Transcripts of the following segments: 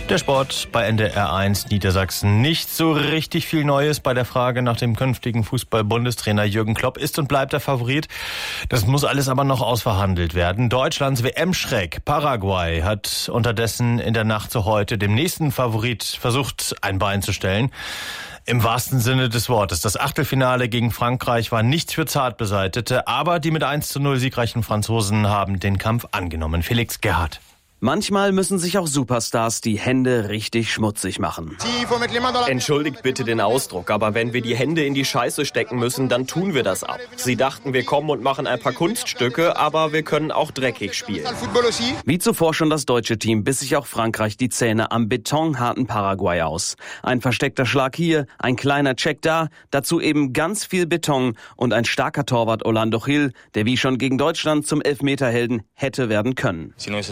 Der Sport bei NDR1 Niedersachsen. Nicht so richtig viel Neues bei der Frage nach dem künftigen Fußball-Bundestrainer. Jürgen Klopp ist und bleibt der Favorit. Das muss alles aber noch ausverhandelt werden. Deutschlands WM-Schreck Paraguay hat unterdessen in der Nacht zu heute dem nächsten Favorit versucht, ein Bein zu stellen. Im wahrsten Sinne des Wortes. Das Achtelfinale gegen Frankreich war nichts für Zartbeseitete, aber die mit 1:0 siegreichen Franzosen haben den Kampf angenommen. Felix Gerhardt. Manchmal müssen sich auch Superstars die Hände richtig schmutzig machen. Entschuldigt bitte den Ausdruck, aber wenn wir die Hände in die Scheiße stecken müssen, dann tun wir das ab. Sie dachten, wir kommen und machen ein paar Kunststücke, aber wir können auch dreckig spielen. Wie zuvor schon das deutsche Team biss sich auch Frankreich die Zähne am betonharten Paraguay aus. Ein versteckter Schlag hier, ein kleiner Check da, dazu eben ganz viel Beton und ein starker Torwart Orlando Gil, der wie schon gegen Deutschland zum Elfmeterhelden hätte werden können.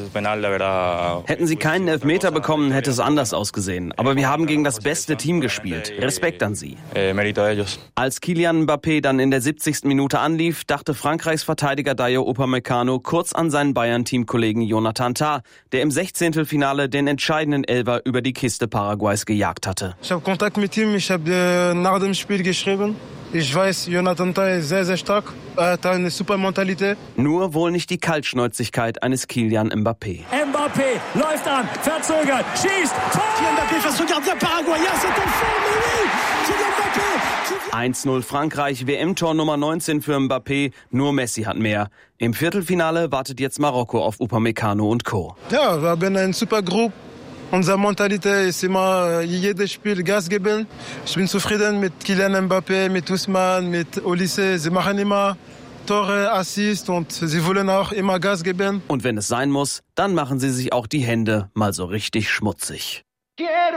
Hätten sie keinen Elfmeter bekommen, hätte es anders ausgesehen. Aber wir haben gegen das beste Team gespielt. Respekt an sie. Als Kylian Mbappé dann in der 70. Minute anlief, dachte Frankreichs Verteidiger Dayo Upamecano kurz an seinen Bayern-Teamkollegen Jonathan Tah, der im 16. Finale den entscheidenden Elfer über die Kiste Paraguays gejagt hatte. Ich habe Kontakt mit ihm, ich habe nach dem Spiel geschrieben. Ich weiß, Jonathan Tah ist sehr, sehr stark. Er hat eine super Mentalität. Nur wohl nicht die Kaltschnäuzigkeit eines Kylian Mbappé. Mbappé läuft an, verzögert, schießt, Tor! Mbappé face au gardien paraguayen, c'est un fond, mais oui! 1:0 Frankreich, WM-Tor Nummer 19 für Mbappé, nur Messi hat mehr. Im Viertelfinale wartet jetzt Marokko auf Upamecano und Co. Ja, wir haben eine super Gruppe. Unsere Mentalität ist immer, jedes Spiel Gas geben. Ich bin zufrieden mit Kylian Mbappé, mit Ousmane, mit Olise. Sie machen immer Tore, Assists und sie wollen auch immer Gas geben. Und wenn es sein muss, dann machen sie sich auch die Hände mal so richtig schmutzig.